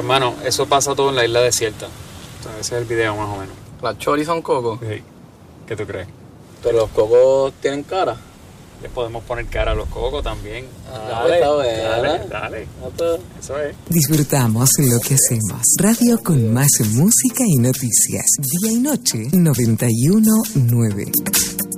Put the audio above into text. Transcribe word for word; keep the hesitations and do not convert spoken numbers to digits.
Hermano, eso pasa todo en la isla desierta. O sea, ese es el video más o menos. ¿Las choris son cocos? Sí. ¿Qué tú crees? Pero los cocos tienen cara. Les podemos poner cara a los cocos también. Ah, dale, está bueno. dale, dale. Eso es. Disfrutamos lo que hacemos. Radio con más música y noticias. Día y noche, noventa y uno punto nueve.